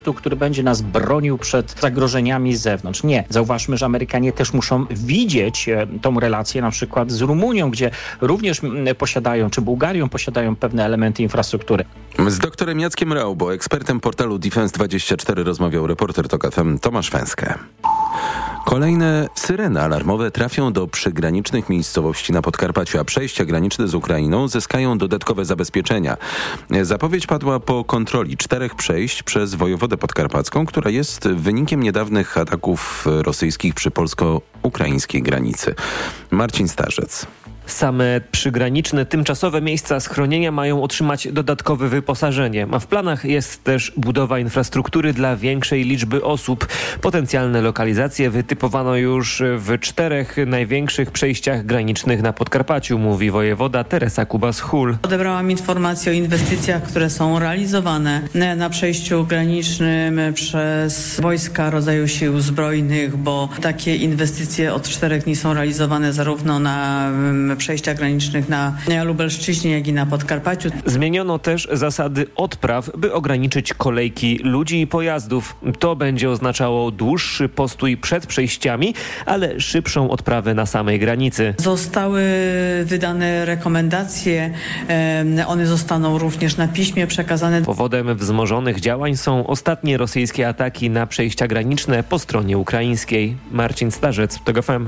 który będzie nas bronił przed zagrożeniami z zewnątrz. Nie. Zauważmy, że Amerykanie też muszą widzieć tą relację na przykład z Rumunią, gdzie również posiadają, czy Bułgarią posiadają pewne elementy infrastruktury. Z doktorem Jackiem Raubo, ekspertem portalu Defense24 rozmawiał reporter TOK FM Tomasz Węskę. Kolejne syreny alarmowe trafią do przygranicznych miejscowości na Podkarpaciu, a przejścia graniczne z Ukrainą zyskają dodatkowe zabezpieczenia. Zapowiedź padła po kontroli 4 przejść przez wojewodę podkarpacką, która jest wynikiem niedawnych ataków rosyjskich przy polsko-ukraińskiej granicy. Marcin Starzec. Same przygraniczne, tymczasowe miejsca schronienia mają otrzymać dodatkowe wyposażenie, a w planach jest też budowa infrastruktury dla większej liczby osób. Potencjalne lokalizacje wytypowano już w 4 największych przejściach granicznych na Podkarpaciu, mówi wojewoda Teresa Kubas-Hul. Odebrałam informację o inwestycjach, które są realizowane na przejściu granicznym przez wojska rodzaju sił zbrojnych, bo takie inwestycje od 4 dni są realizowane zarówno na przejściach granicznych na Lubelszczyźnie, jak i na Podkarpaciu. Zmieniono też zasady odpraw, by ograniczyć kolejki ludzi i pojazdów. To będzie oznaczało dłuższy postój przed przejściami, ale szybszą odprawę na samej granicy. Zostały wydane rekomendacje, one zostaną również na piśmie przekazane. Powodem wzmożonych działań są ostatnie rosyjskie ataki na przejścia graniczne po stronie ukraińskiej. Marcin Starzec, TOK FM.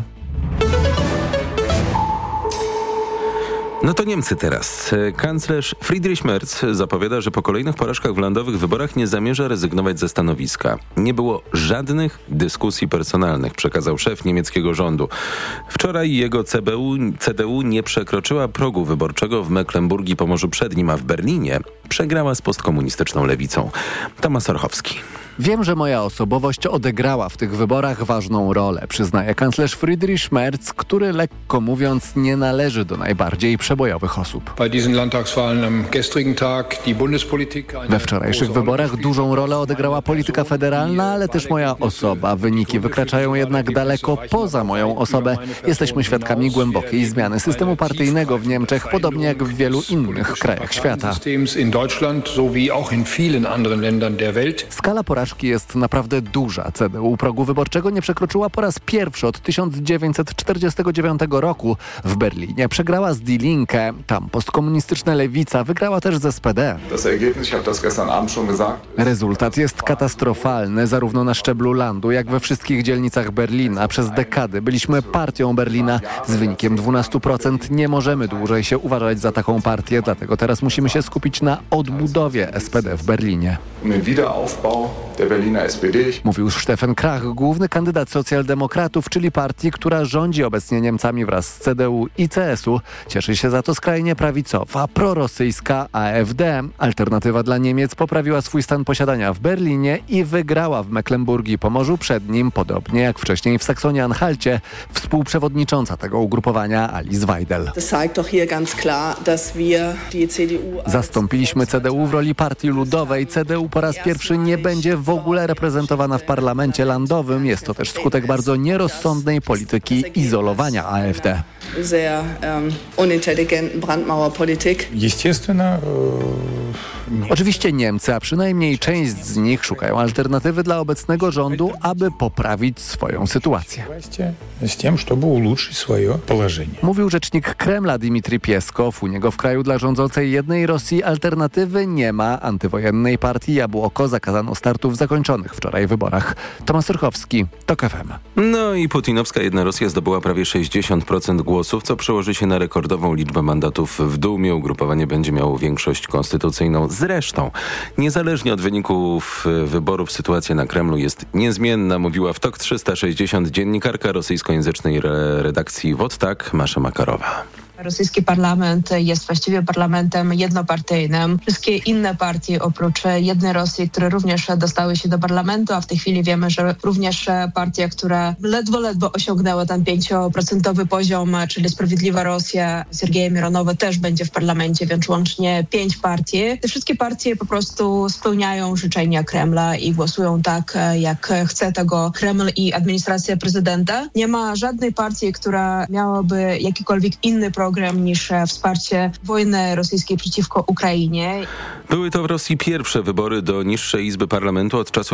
No to Niemcy teraz. Kanclerz Friedrich Merz zapowiada, że po kolejnych porażkach w landowych wyborach nie zamierza rezygnować ze stanowiska. Nie było żadnych dyskusji personalnych, przekazał szef niemieckiego rządu. Wczoraj jego CDU nie przekroczyła progu wyborczego w Mecklenburgii Pomorzu Przednim, a w Berlinie przegrała z postkomunistyczną lewicą. Tomasz Orchowski. Wiem, że moja osobowość odegrała w tych wyborach ważną rolę, przyznaje kanclerz Friedrich Merz, który lekko mówiąc nie należy do najbardziej przebojowych osób. We wczorajszych wyborach dużą rolę odegrała polityka federalna, ale też moja osoba. Wyniki wykraczają jednak daleko poza moją osobę. Jesteśmy świadkami głębokiej zmiany systemu partyjnego w Niemczech, podobnie jak w wielu innych krajach świata. Skala porażki jest naprawdę duża. CDU progu wyborczego nie przekroczyła po raz pierwszy od 1949 roku. W Berlinie przegrała z Die Linke. Tam postkomunistyczna lewica wygrała też z SPD. Rezultat jest katastrofalny zarówno na szczeblu landu, jak we wszystkich dzielnicach Berlina. Przez dekady byliśmy partią Berlina. Z wynikiem 12% nie możemy dłużej się uważać za taką partię, dlatego teraz musimy się skupić na odbudowie SPD w Berlinie. Mówił Stefan Krach, główny kandydat socjaldemokratów, czyli partii, która rządzi obecnie Niemcami wraz z CDU i CSU. Cieszy się za to skrajnie prawicowa, prorosyjska AfD. Alternatywa dla Niemiec poprawiła swój stan posiadania w Berlinie i wygrała w Mecklenburgii Pomorzu Przednim, podobnie jak wcześniej w Saksonii-Anhalcie. Współprzewodnicząca tego ugrupowania Alice Weidel. Zastąpiliśmy CDU w roli partii ludowej. CDU po raz pierwszy nie będzie w ogóle reprezentowana w parlamencie landowym. Jest to też skutek bardzo nierozsądnej polityki izolowania AfD. Oczywiście Niemcy, a przynajmniej część z nich szukają alternatywy dla obecnego rządu, aby poprawić swoją sytuację. Mówił rzecznik Kremla Dmitrij Pieskow. U niego w kraju dla rządzącej jednej Rosji alternatywy nie ma. Antywojennej partii Jabłoko zakazano startu w zakończonych wczoraj wyborach. Tomasz Orchowski, TOK FM. No i putinowska jedna Rosja zdobyła prawie 60% głosów, co przełoży się na rekordową liczbę mandatów w Dumie. Ugrupowanie będzie miało większość konstytucyjną. Zresztą, niezależnie od wyników wyborów, sytuacja na Kremlu jest niezmienna, mówiła w TOK 360 dziennikarka rosyjskojęzycznej redakcji WOT TAK Masza Makarowa. Rosyjski parlament jest właściwie parlamentem jednopartyjnym. Wszystkie inne partie oprócz jednej Rosji, które również dostały się do parlamentu, a w tej chwili wiemy, że również partia, która ledwo osiągnęła ten 5% poziom, czyli Sprawiedliwa Rosja, Sergeja Mironowa też będzie w parlamencie, więc łącznie 5 partii. Te wszystkie partie po prostu spełniają życzenia Kremla i głosują tak, jak chce tego Kreml i administracja prezydenta. Nie ma żadnej partii, która miałaby jakikolwiek inny program program niż wsparcie wojny rosyjskiej przeciwko Ukrainie. Były to w Rosji pierwsze wybory do niższej izby parlamentu od czasu